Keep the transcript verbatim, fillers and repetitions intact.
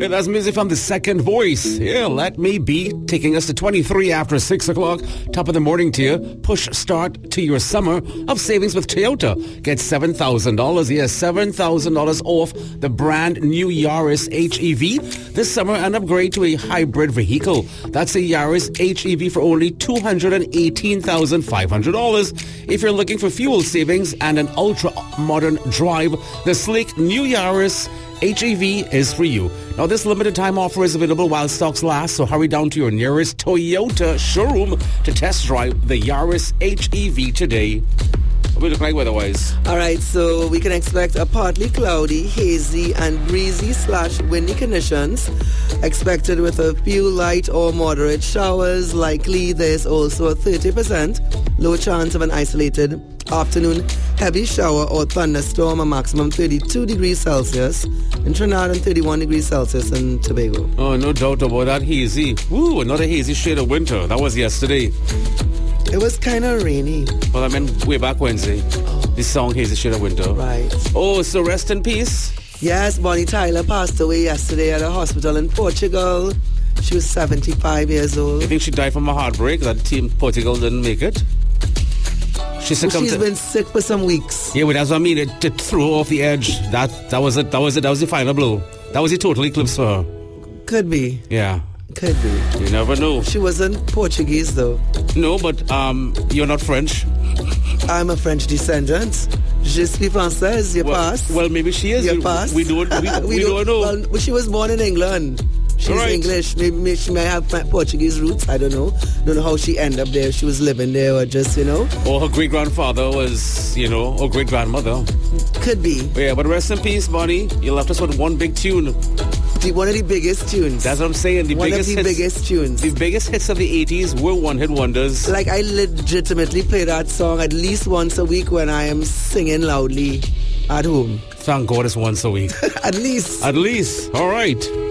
Yeah, that's music from The Second Voice. Yeah, Let Me Be, taking us to twenty-three after six o'clock. Top of the morning tier. Push start to your summer of savings with Toyota. Get seven thousand dollars. Yes, seven thousand dollars off the brand new Yaris H E V. This summer, an upgrade to a hybrid vehicle. That's a Yaris H E V for only two hundred eighteen thousand five hundred dollars. If you're looking for fuel savings and an ultra-modern drive, the sleek new Yaris H E V is for you. Now, this limited time offer is available while stocks last, so hurry down to your nearest Toyota showroom to test drive the Yaris H E V today. What we look like weather-wise? All right, so we can expect a partly cloudy, hazy, and breezy slash windy conditions. Expected with a few light or moderate showers. Likely there's also a thirty percent low chance of an isolated afternoon heavy shower or thunderstorm, a maximum thirty-two degrees Celsius in Trinidad and thirty-one degrees Celsius in Tobago. Oh, no doubt about that. Hazy. Woo, another hazy shade of winter. That was yesterday. It was kind of rainy. Well, I mean, way back Wednesday. Oh. This song, Hazy Shade of Winter. Right. Oh, so rest in peace. Yes, Bonnie Tyler passed away yesterday at a hospital in Portugal. She was seventy-five years old. I think she died from a heartbreak that team Portugal didn't make it. She well, she's to, been sick for some weeks. Yeah, well, that's what I mean. It, it threw her off the edge. That that was it. That was it. That was the final blow. That was the total eclipse for her. Could be. Yeah. Could be. You never know. She wasn't Portuguese, though. No, but um, you're not French. I'm a French descendant. Je suis française. You well, pass. Well, maybe she is. You pass. We don't. We, we, we don't, don't know. Well, she was born in England. She's right. English. Maybe, maybe she may have Portuguese roots. I don't know. Don't know how she ended up there. She was living there, or just, you know. Or her great grandfather was, you know, or great grandmother. Could be. Yeah, but rest in peace, Bonnie. You left us with one big tune. The, one of the biggest tunes. That's what I'm saying. The one biggest of the hits, biggest tunes. The biggest hits of the eighties were one-hit wonders. Like, I legitimately play that song at least once a week when I am singing loudly at home. Thank God it's once a week. At least. At least. All right.